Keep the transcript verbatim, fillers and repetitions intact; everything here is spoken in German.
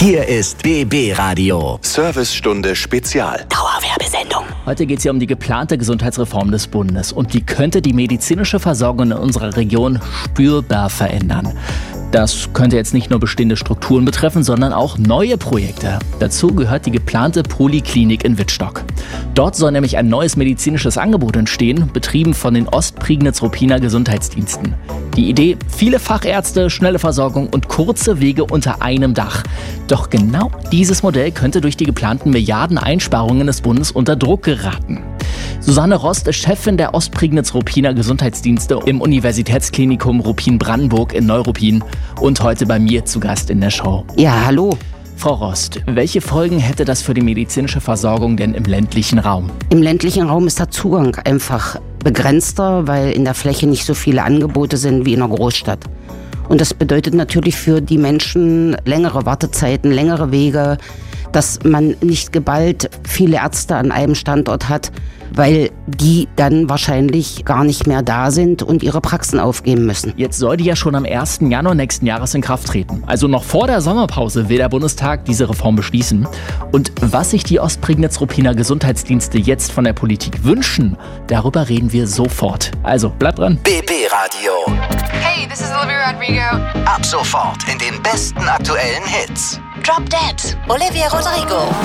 Hier ist B B Radio. Servicestunde Spezial. Dauerwerbesendung. Heute geht es hier um die geplante Gesundheitsreform des Bundes und die könnte die medizinische Versorgung in unserer Region spürbar verändern. Das könnte jetzt nicht nur bestehende Strukturen betreffen, sondern auch neue Projekte. Dazu gehört die geplante Poliklinik in Wittstock. Dort soll nämlich ein neues medizinisches Angebot entstehen, betrieben von den Ostprignitz-Ruppiner Gesundheitsdiensten. Die Idee: viele Fachärzte, schnelle Versorgung und kurze Wege unter einem Dach. Doch genau dieses Modell könnte durch die geplanten Milliardeneinsparungen des Bundes unter Druck geraten. Susanne Rost ist Chefin der Ostprignitz-Ruppiner Gesundheitsdienste im Universitätsklinikum Ruppin-Brandenburg in Neuruppin und heute bei mir zu Gast in der Show. Ja, hallo. Frau Rost, welche Folgen hätte das für die medizinische Versorgung denn im ländlichen Raum? Im ländlichen Raum ist der Zugang einfach begrenzter, weil in der Fläche nicht so viele Angebote sind wie in einer Großstadt. Und das bedeutet natürlich für die Menschen längere Wartezeiten, längere Wege, dass man nicht geballt viele Ärzte an einem Standort hat, weil die dann wahrscheinlich gar nicht mehr da sind und ihre Praxen aufgeben müssen. Jetzt soll die ja schon am ersten Januar nächsten Jahres in Kraft treten. Also noch vor der Sommerpause will der Bundestag diese Reform beschließen. Und was sich die Ostprignitz-Ruppiner Gesundheitsdienste jetzt von der Politik wünschen, darüber reden wir sofort. Also bleibt dran. B B Radio. Hey, this is Olivia Rodrigo. Ab sofort in den besten aktuellen Hits. Drop Dead, Olivia Rodrigo.